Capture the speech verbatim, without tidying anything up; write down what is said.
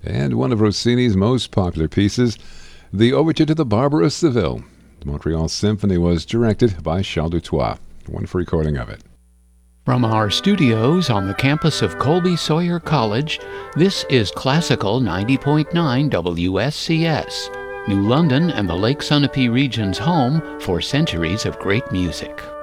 And one of Rossini's most popular pieces, the Overture to the Barber of Seville. The Montreal Symphony was directed by Charles Dutoit. Wonderful recording of it. From our studios on the campus of Colby Sawyer College, this is Classical ninety point nine W S C S, New London and the Lake Sunapee region's home for centuries of great music.